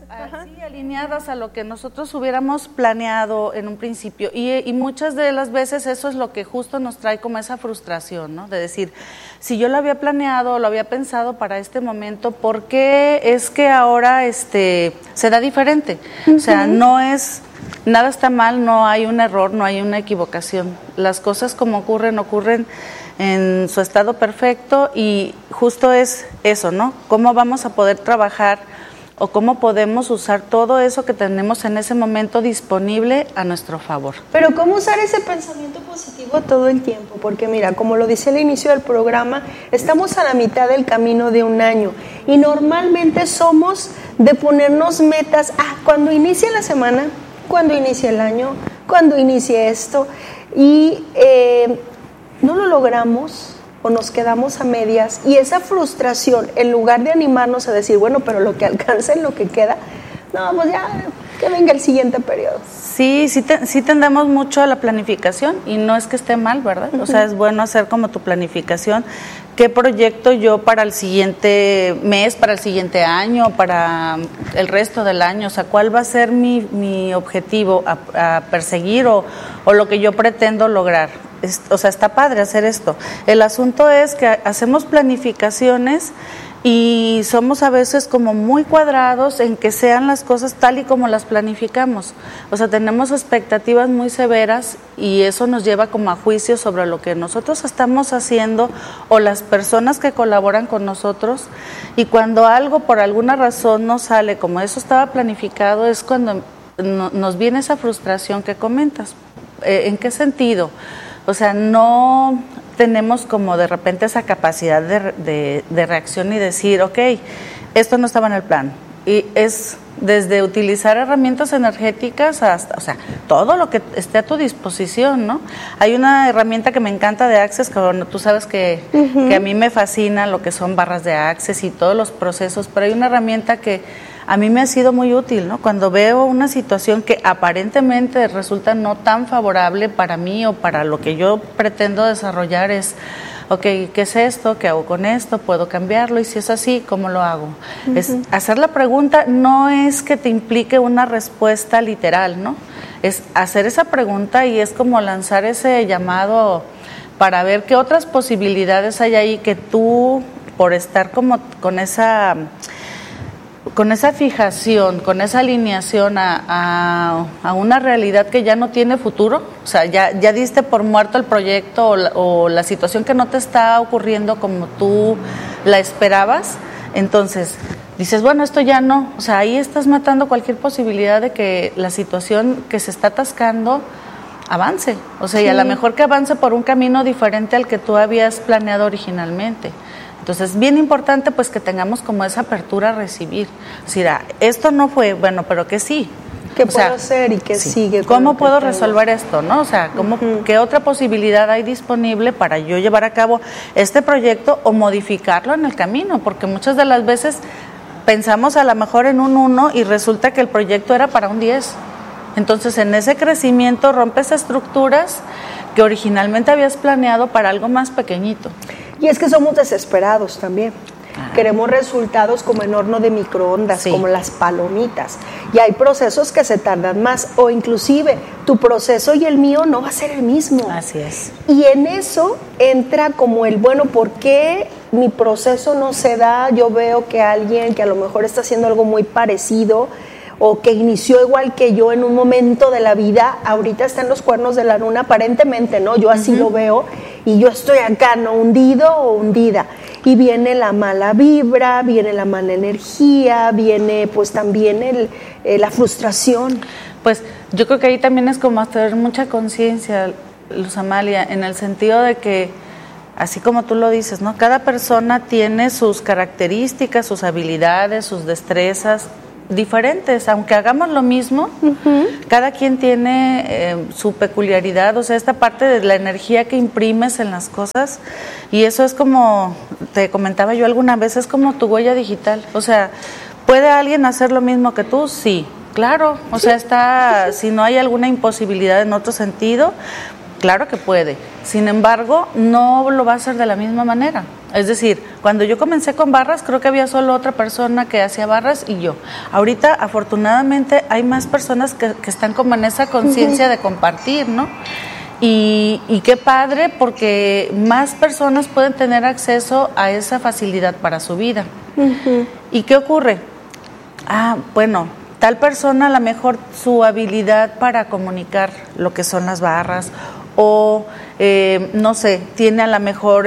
Sí, alineadas a lo que nosotros hubiéramos planeado en un principio. Y muchas de las veces eso es lo que justo nos trae como esa frustración, ¿no? De decir, si yo lo había planeado, lo había pensado para este momento, ¿por qué es que ahora se da diferente? O sea, nada está mal, no hay un error, no hay una equivocación. Las cosas como ocurren en su estado perfecto, y justo es eso, ¿no? ¿Cómo vamos a poder trabajar o cómo podemos usar todo eso que tenemos en ese momento disponible a nuestro favor? Pero ¿cómo usar ese pensamiento positivo todo el tiempo? Porque mira, como lo dice al inicio del programa, estamos a la mitad del camino de un año y normalmente somos de ponernos metas, cuando inicie la semana, cuando inicie el año, cuando inicie esto, y no lo logramos o nos quedamos a medias, y esa frustración, en lugar de animarnos a decir, bueno, pero lo que alcance, lo que queda, no, pues ya, que venga el siguiente periodo. Sí tendemos mucho a la planificación, y no es que esté mal, ¿verdad? O sea, es bueno hacer como tu planificación, qué proyecto yo para el siguiente mes, para el siguiente año, para el resto del año, o sea, cuál va a ser mi objetivo a perseguir o lo que yo pretendo lograr. O sea, está padre hacer esto. El asunto es que hacemos planificaciones y somos a veces como muy cuadrados en que sean las cosas tal y como las planificamos. O sea, tenemos expectativas muy severas y eso nos lleva como a juicios sobre lo que nosotros estamos haciendo o las personas que colaboran con nosotros, y cuando algo por alguna razón no sale como eso estaba planificado, es cuando nos viene esa frustración que comentas. ¿En qué sentido? O sea, no tenemos como de repente esa capacidad de reacción y decir, ok, esto no estaba en el plan. Y es desde utilizar herramientas energéticas hasta, o sea, todo lo que esté a tu disposición, ¿no? Hay una herramienta que me encanta de Access, que bueno, tú sabes que a mí me fascina lo que son barras de Access y todos los procesos, pero hay una herramienta que a mí me ha sido muy útil, ¿no? Cuando veo una situación que aparentemente resulta no tan favorable para mí o para lo que yo pretendo desarrollar, es, ok, ¿qué es esto? ¿Qué hago con esto? ¿Puedo cambiarlo? Y si es así, ¿cómo lo hago? Es hacer la pregunta, no es que te implique una respuesta literal, ¿no? Es hacer esa pregunta y es como lanzar ese llamado para ver qué otras posibilidades hay ahí, que tú, por estar como con esa fijación, con esa alineación a una realidad que ya no tiene futuro, o sea, ya diste por muerto el proyecto o la situación que no te está ocurriendo como tú la esperabas, entonces dices, bueno, esto ya no, o sea, ahí estás matando cualquier posibilidad de que la situación que se está atascando avance, o sea, y a lo mejor que avance por un camino diferente al que tú habías planeado originalmente. Entonces, bien importante pues que tengamos como esa apertura a recibir. O sea, esto no fue, bueno, pero que sí. ¿Qué puedo hacer y qué sigue? ¿Cómo puedo resolver esto, no? O sea, ¿qué otra posibilidad hay disponible para yo llevar a cabo este proyecto o modificarlo en el camino? Porque muchas de las veces pensamos a lo mejor en un 1 y resulta que el proyecto era para un 10. Entonces, en ese crecimiento rompes estructuras que originalmente habías planeado para algo más pequeñito. Y es que somos desesperados también. Queremos resultados como en horno de microondas, como las palomitas. Y hay procesos que se tardan más, o inclusive tu proceso y el mío no va a ser el mismo. Así es. Y en eso entra como el, bueno, ¿por qué mi proceso no se da? Yo veo que alguien que a lo mejor está haciendo algo muy parecido, o que inició igual que yo en un momento de la vida, ahorita está en los cuernos de la luna, aparentemente, ¿no? Yo así lo veo, y yo estoy acá, ¿no? Hundido o hundida. Y viene la mala vibra, viene la mala energía, viene pues también la frustración. Pues yo creo que ahí también es como tener mucha conciencia, Luz Amalia, en el sentido de que, así como tú lo dices, ¿no? Cada persona tiene sus características, sus habilidades, sus destrezas diferentes, aunque hagamos lo mismo, cada quien tiene su peculiaridad, o sea, esta parte de la energía que imprimes en las cosas, y eso es como, te comentaba yo alguna vez, es como tu huella digital, o sea, ¿puede alguien hacer lo mismo que tú? Sí, claro, o sea, si no hay alguna imposibilidad en otro sentido, claro que puede, sin embargo, no lo va a hacer de la misma manera. Es decir, cuando yo comencé con barras, creo que había solo otra persona que hacía barras y yo. Ahorita, afortunadamente, hay más personas que están como en esa conciencia de compartir, ¿no? Y qué padre, porque más personas pueden tener acceso a esa facilidad para su vida. ¿Y qué ocurre? Bueno, tal persona a lo mejor su habilidad para comunicar lo que son las barras o, no sé, tiene a lo mejor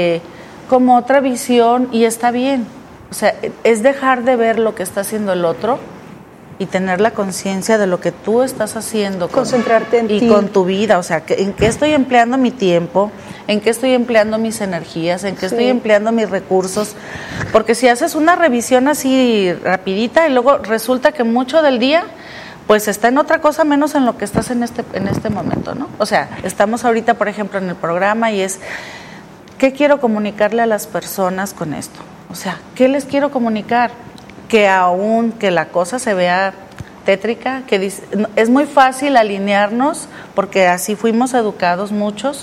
como otra visión y está bien. O sea, es dejar de ver lo que está haciendo el otro y tener la conciencia de lo que tú estás haciendo. Concentrarte en ti. Y con tu vida, o sea, en qué estoy empleando mi tiempo, en qué estoy empleando mis energías, en qué estoy empleando mis recursos. Porque si haces una revisión así rapidita y luego resulta que mucho del día pues está en otra cosa menos en lo que estás en este momento, ¿no? O sea, estamos ahorita, por ejemplo, en el programa y es, ¿qué quiero comunicarle a las personas con esto? O sea, ¿qué les quiero comunicar? Que aún que la cosa se vea tétrica, que es muy fácil alinearnos, porque así fuimos educados muchos,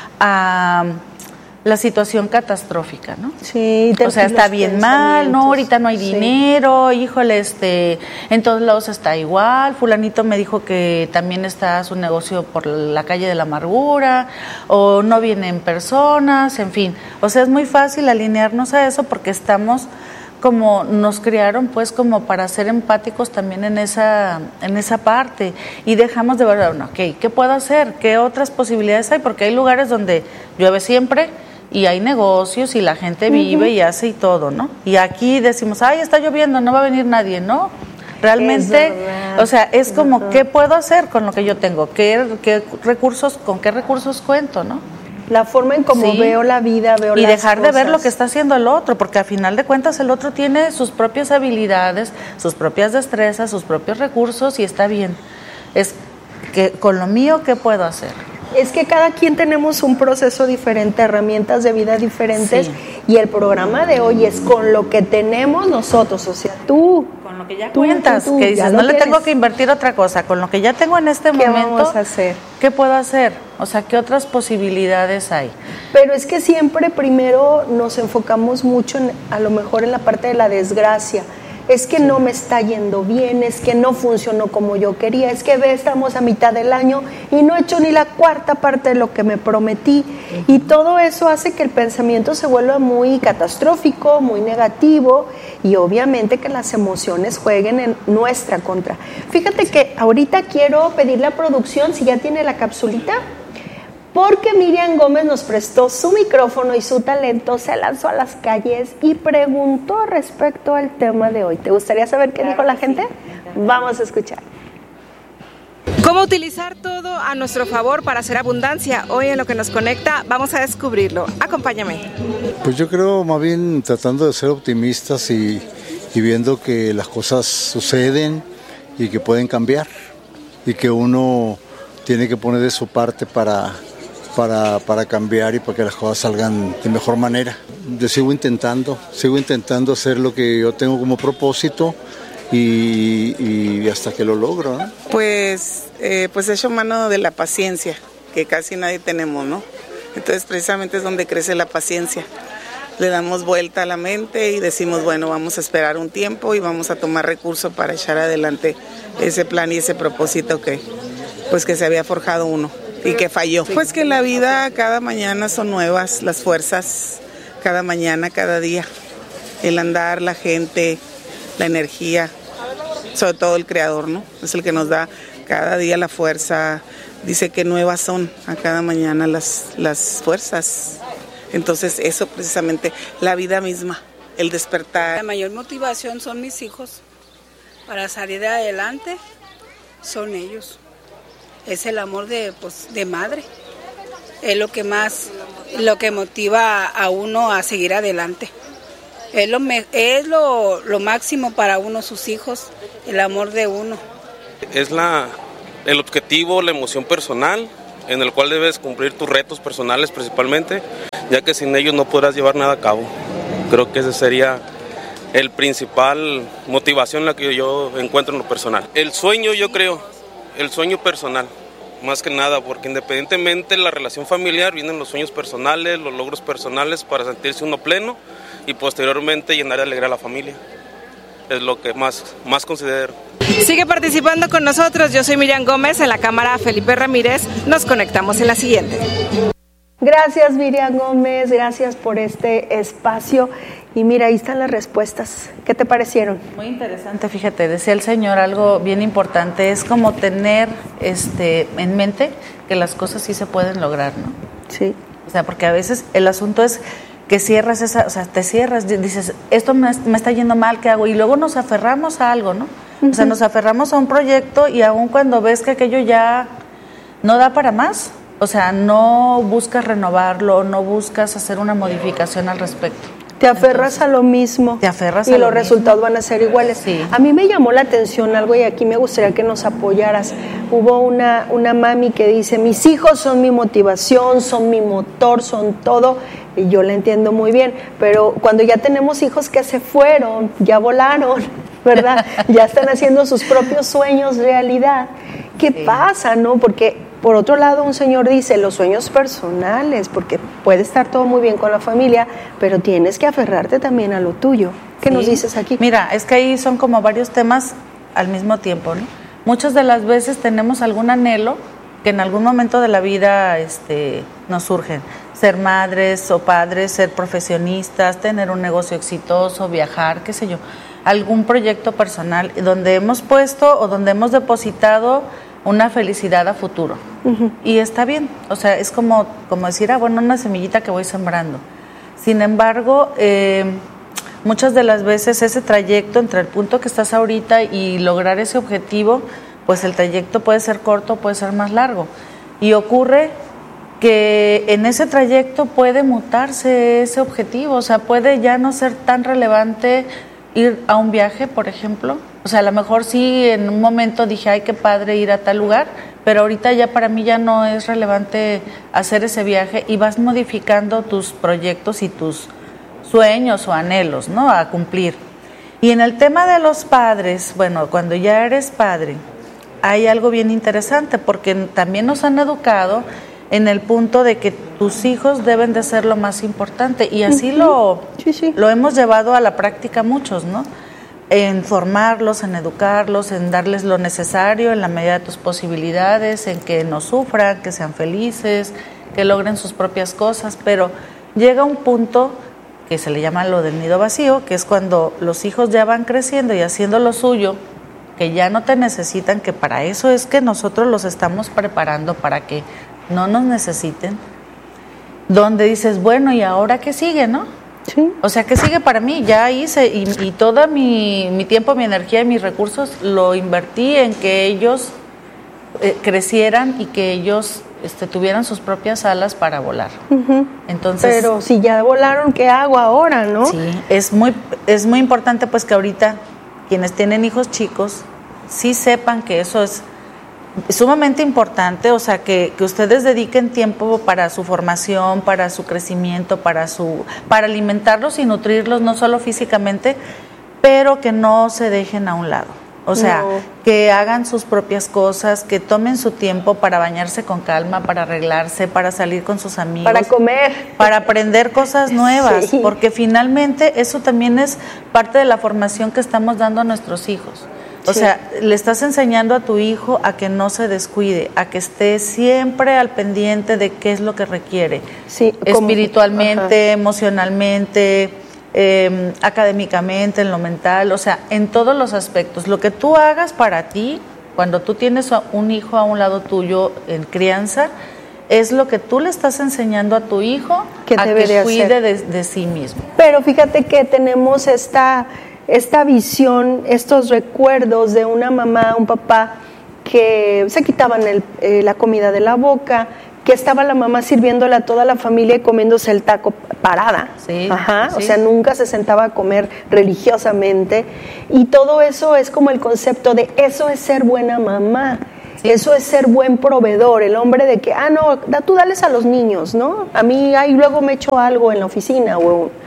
a la situación catastrófica, ¿no? Sí, o sea, está bien mal, no, ahorita no hay dinero, híjole, en todos lados está igual, fulanito me dijo que también está su negocio por la calle de la amargura, o no vienen personas, en fin. O sea, es muy fácil alinearnos a eso porque estamos como nos criaron pues como para ser empáticos también en esa parte y dejamos de ver, bueno, okay, ¿qué puedo hacer? ¿Qué otras posibilidades hay? Porque hay lugares donde llueve siempre y hay negocios y la gente vive y hace y todo, ¿no? Y aquí decimos, ay, está lloviendo, no va a venir nadie, ¿no? Realmente, o sea, es como, ¿qué puedo hacer con lo que yo tengo? ¿Con qué recursos cuento, no? La forma en cómo veo la vida, veo las cosas. Y dejar de ver lo que cosas. está haciendo el otro, porque a final de cuentas el otro tiene sus propias habilidades, sus propias destrezas, sus propios recursos y está bien. Es que con lo mío, ¿qué puedo hacer? Es que cada quien tenemos un proceso diferente, herramientas de vida diferentes y el programa de hoy es con lo que tenemos nosotros, o sea, tú. Con lo que ya cuentas, que dices, no le tengo que invertir otra cosa, con lo que ya tengo en este momento, ¿qué vamos a hacer? ¿Qué puedo hacer? O sea, ¿qué otras posibilidades hay? Pero es que siempre primero nos enfocamos mucho a lo mejor en la parte de la desgracia. Es que no me está yendo bien, es que no funcionó como yo quería, es que estamos a mitad del año y no he hecho ni la cuarta parte de lo que me prometí. Y todo eso hace que el pensamiento se vuelva muy catastrófico, muy negativo y obviamente que las emociones jueguen en nuestra contra. Fíjate que ahorita quiero pedirle a producción si ya tiene la capsulita, porque Miriam Gómez nos prestó su micrófono y su talento, se lanzó a las calles y preguntó respecto al tema de hoy. ¿Te gustaría saber qué dijo la gente? Vamos a escuchar. ¿Cómo utilizar todo a nuestro favor para hacer abundancia? Hoy en Lo que nos conecta vamos a descubrirlo. Acompáñame. Pues yo creo más bien tratando de ser optimistas y viendo que las cosas suceden y que pueden cambiar y que uno tiene que poner de su parte para cambiar y para que las cosas salgan de mejor manera. Yo sigo intentando hacer lo que yo tengo como propósito y hasta que lo logro, ¿no? Pues hecho mano de la paciencia, que casi nadie tenemos, ¿no? Entonces precisamente es donde crece la paciencia. Le damos vuelta a la mente y decimos, bueno, vamos a esperar un tiempo y vamos a tomar recursos para echar adelante ese plan y ese propósito que se había forjado uno y que falló. Pues que la vida cada mañana son nuevas, las fuerzas, cada mañana, cada día. El andar, la gente, la energía, sobre todo el Creador, ¿no? Es el que nos da cada día la fuerza. Dice que nuevas son a cada mañana las fuerzas. Entonces eso precisamente, la vida misma, el despertar. La mayor motivación son mis hijos. Para salir adelante son ellos. Es el amor de madre. Es lo que motiva a uno a seguir adelante. Es lo máximo para uno, sus hijos, el amor de uno. Es el objetivo, la emoción personal, en el cual debes cumplir tus retos personales principalmente, ya que sin ellos no podrás llevar nada a cabo. Creo que ese sería el principal motivación la que yo encuentro en lo personal. El sueño, yo creo, el sueño personal, más que nada, porque independientemente de la relación familiar, vienen los sueños personales, los logros personales para sentirse uno pleno y posteriormente llenar de alegría a la familia. Es lo que más considero. Sigue participando con nosotros. Yo soy Miriam Gómez, en la cámara Felipe Ramírez. Nos conectamos en la siguiente. Gracias, Miriam Gómez, gracias por este espacio. Y mira, ahí están las respuestas. ¿Qué te parecieron? Muy interesante, fíjate, decía el señor algo bien importante, es como tener en mente que las cosas sí se pueden lograr, ¿no? Sí. O sea, porque a veces el asunto es que cierras te cierras, dices, esto me está yendo mal, ¿qué hago? Y luego nos aferramos a algo, ¿no? O sea, nos aferramos a un proyecto y aun cuando ves que aquello ya no da para más, o sea, no buscas renovarlo, no buscas hacer una modificación al respecto. Te aferras a lo mismo. Te aferras y los resultados van a ser iguales. Sí. A mí me llamó la atención algo y aquí me gustaría que nos apoyaras. Hubo una mami que dice, mis hijos son mi motivación, son mi motor, son todo. Y yo la entiendo muy bien, pero cuando ya tenemos hijos que se fueron, ya volaron, ¿verdad? Ya están haciendo sus propios sueños realidad. ¿Qué pasa, no? Porque por otro lado, un señor dice, los sueños personales, porque puede estar todo muy bien con la familia, pero tienes que aferrarte también a lo tuyo. ¿Qué nos dices aquí? Mira, es que ahí son como varios temas al mismo tiempo, ¿no? Muchas de las veces tenemos algún anhelo que en algún momento de la vida nos surgen. Ser madres o padres, ser profesionistas, tener un negocio exitoso, viajar, qué sé yo. Algún proyecto personal donde hemos puesto o donde hemos depositado una felicidad a futuro. Uh-huh. Y está bien, o sea, es como decir, bueno, una semillita que voy sembrando. Sin embargo, muchas de las veces ese trayecto entre el punto que estás ahorita y lograr ese objetivo, pues el trayecto puede ser corto, puede ser más largo. Y ocurre que en ese trayecto puede mutarse ese objetivo, o sea, puede ya no ser tan relevante ir a un viaje, por ejemplo. O sea, a lo mejor sí en un momento dije, ay, qué padre ir a tal lugar, pero ahorita ya para mí ya no es relevante hacer ese viaje y vas modificando tus proyectos y tus sueños o anhelos, ¿no? A cumplir. Y en el tema de los padres, bueno, cuando ya eres padre, hay algo bien interesante porque también nos han educado en el punto de que tus hijos deben de ser lo más importante y así lo hemos llevado a la práctica muchos, ¿no? En formarlos, en educarlos, en darles lo necesario en la medida de tus posibilidades, en que no sufran, que sean felices, que logren sus propias cosas, pero llega un punto que se le llama lo del nido vacío, que es cuando los hijos ya van creciendo y haciendo lo suyo, que ya no te necesitan, que para eso es que nosotros los estamos preparando para que no nos necesiten, donde dices, bueno, ¿y ahora qué sigue, no? Sí. O sea, ¿qué sigue para mí? Ya hice y todo mi tiempo, mi energía y mis recursos lo invertí en que ellos crecieran y que ellos tuvieran sus propias alas para volar. Uh-huh. Entonces, pero si ya volaron, ¿qué hago ahora, no? Sí, es muy importante pues que ahorita quienes tienen hijos chicos sí sepan que eso es sumamente importante, o sea, que ustedes dediquen tiempo para su formación, para su crecimiento, para alimentarlos y nutrirlos, no solo físicamente, pero que no se dejen a un lado. O sea, que hagan sus propias cosas, que tomen su tiempo para bañarse con calma, para arreglarse, para salir con sus amigos. Para comer. Para aprender cosas nuevas, sí. Porque finalmente eso también es parte de la formación que estamos dando a nuestros hijos. O sea, le estás enseñando a tu hijo a que no se descuide, a que esté siempre al pendiente de qué es lo que requiere, espiritualmente, emocionalmente, académicamente, en lo mental, o sea, en todos los aspectos. Lo que tú hagas para ti, cuando tú tienes un hijo a un lado tuyo en crianza, es lo que tú le estás enseñando a tu hijo a que cuide de sí mismo. Pero fíjate que tenemos esta visión, estos recuerdos de una mamá, un papá que se quitaban la comida de la boca, que estaba la mamá sirviéndole a toda la familia y comiéndose el taco parada. Sí, ajá, sí. O sea, nunca se sentaba a comer religiosamente. Y todo eso es como el concepto de eso es ser buena mamá. Sí. Eso es ser buen proveedor, el hombre de que, tú dales a los niños, ¿no? A mí, luego me echo algo en la oficina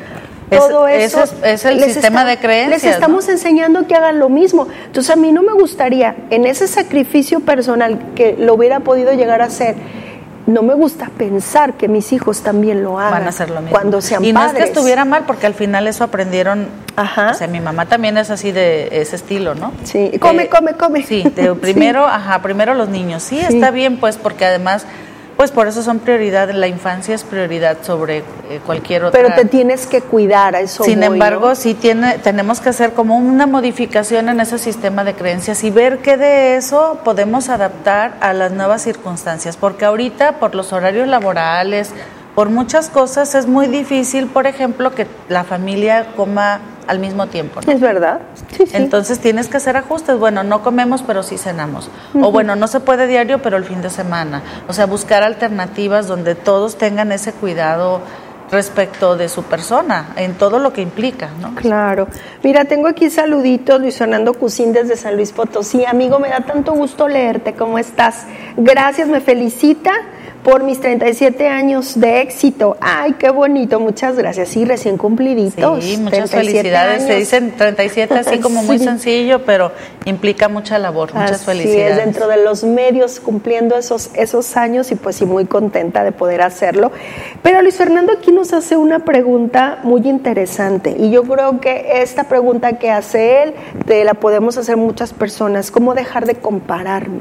todo eso. Es el sistema de creencias. Les estamos enseñando que hagan lo mismo. Entonces a mí no me gustaría, en ese sacrificio personal que lo hubiera podido llegar a hacer, no me gusta pensar que mis hijos también lo hagan. Van a hacer lo mismo. Cuando sean padres. Y no es que estuviera mal, porque al final eso aprendieron. Ajá. O sea, mi mamá también es así de ese estilo, ¿no? Sí, come. Sí, primero, sí. Primero los niños. Sí, está bien, pues, porque además, pues por eso son prioridad. La infancia es prioridad sobre cualquier otra. Pero te tienes que cuidar, a eso Sin voy, embargo, ¿no? sí tenemos que hacer como una modificación en ese sistema de creencias y ver qué de eso podemos adaptar a las nuevas circunstancias, porque ahorita por los horarios laborales, por muchas cosas es muy difícil, por ejemplo, que la familia coma al mismo tiempo, ¿no? Es verdad. Sí, sí. Entonces tienes que hacer ajustes. Bueno, no comemos, pero sí cenamos. O bueno, no se puede diario, pero el fin de semana. O sea, buscar alternativas donde todos tengan ese cuidado respecto de su persona, en todo lo que implica, ¿no? Claro. Mira, tengo aquí saluditos, Luis Fernando Cusín desde San Luis Potosí. Amigo, me da tanto gusto leerte. ¿Cómo estás? Gracias, me felicita por mis 37 años de éxito. Ay, qué bonito, muchas gracias. Sí, recién cumpliditos. Sí, muchas felicidades. Años. Se dicen 37 así como muy sencillo, pero implica mucha labor. Muchas felicidades. Es, dentro de los medios, cumpliendo esos años, y pues sí, muy contenta de poder hacerlo. Pero Luis Fernando aquí nos hace una pregunta muy interesante, y yo creo que esta pregunta que hace él, te la podemos hacer muchas personas. ¿Cómo dejar de compararme?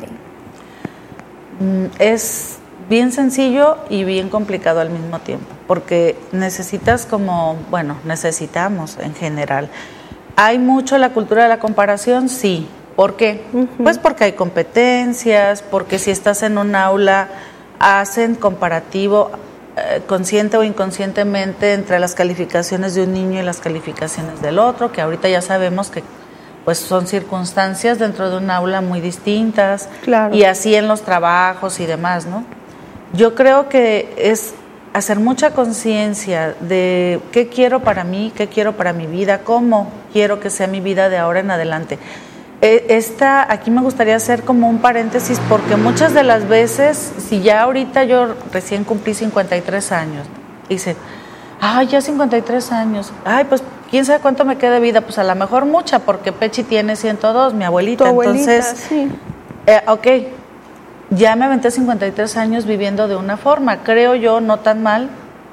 Es bien sencillo y bien complicado al mismo tiempo, porque necesitamos en general. ¿Hay mucho la cultura de la comparación? Sí. ¿Por qué? Pues porque hay competencias, porque si estás en un aula hacen comparativo consciente o inconscientemente entre las calificaciones de un niño y las calificaciones del otro, que ahorita ya sabemos que pues son circunstancias dentro de un aula muy distintas. Claro. Y así en los trabajos y demás, ¿no? Yo creo que es hacer mucha conciencia de qué quiero para mí, qué quiero para mi vida, cómo quiero que sea mi vida de ahora en adelante. Aquí me gustaría hacer como un paréntesis, porque muchas de las veces, si ya ahorita yo recién cumplí 53 años, dice, ya 53 años, pues quién sabe cuánto me queda de vida, pues a lo mejor mucha, porque Pechi tiene 102, mi abuelita, entonces, sí. Ya me aventé 53 años viviendo de una forma, creo yo, no tan mal.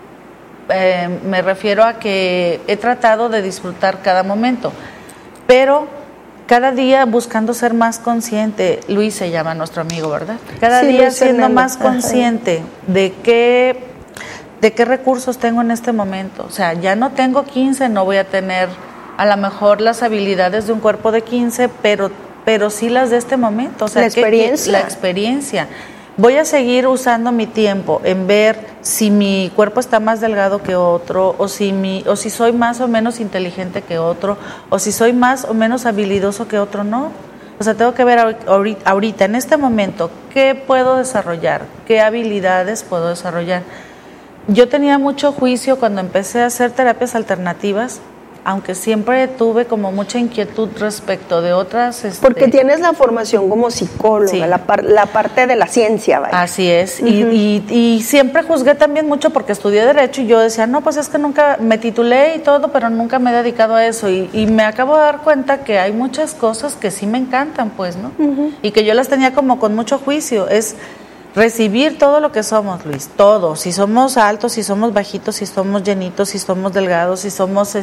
Me refiero a que he tratado de disfrutar cada momento, pero cada día buscando ser más consciente. Luis se llama nuestro amigo, ¿verdad? Cada día Luis siendo Fernando. Más consciente de qué recursos tengo en este momento. O sea, ya no tengo 15, no voy a tener a lo mejor las habilidades de un cuerpo de 15, pero sí las de este momento, o sea, la experiencia. Voy a seguir usando mi tiempo en ver si mi cuerpo está más delgado que otro, o si soy más o menos inteligente que otro, o si soy más o menos habilidoso que otro, no. O sea, tengo que ver ahorita, en este momento, qué puedo desarrollar, qué habilidades puedo desarrollar. Yo tenía mucho juicio cuando empecé a hacer terapias alternativas, aunque siempre tuve como mucha inquietud respecto de otras... Porque tienes la formación como psicóloga, sí. la parte de la ciencia, vaya. Así es, y siempre juzgué también mucho porque estudié Derecho y yo decía, no, pues es que nunca me titulé y todo, pero nunca me he dedicado a eso, y me acabo de dar cuenta que hay muchas cosas que sí me encantan, pues, ¿no? Y que yo las tenía como con mucho juicio, es... recibir todo lo que somos, Luis, todo, si somos altos, si somos bajitos, si somos llenitos, si somos delgados, si somos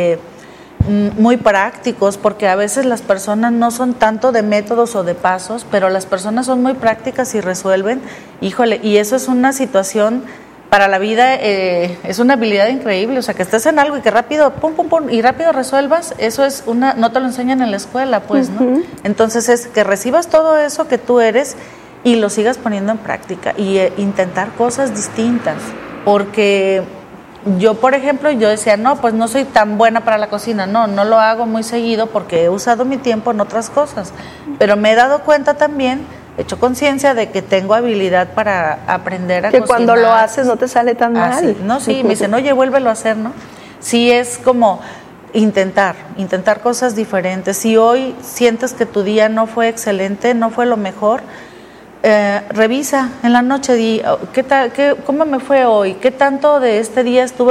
muy prácticos, porque a veces las personas no son tanto de métodos o de pasos, pero las personas son muy prácticas y resuelven, híjole, y eso es una situación para la vida, es una habilidad increíble, o sea, que estés en algo y que rápido, pum, pum, pum, y rápido resuelvas, eso es no te lo enseñan en la escuela, pues, ¿no? Entonces es que recibas todo eso que tú eres y lo sigas poniendo en práctica y intentar cosas distintas, porque yo, por ejemplo, yo decía, no, pues no soy tan buena para la cocina, no lo hago muy seguido porque he usado mi tiempo en otras cosas, pero me he dado cuenta también, he hecho conciencia de que tengo habilidad para aprender a cocinar. Que cuando lo haces no te sale tan mal. No, sí, me dicen, oye, vuélvelo a hacer, ¿no? Sí, es como... intentar cosas diferentes. Si hoy sientes que tu día no fue excelente, no fue lo mejor, revisa en la noche, di, ¿cómo me fue hoy? ¿Qué tanto de este día estuve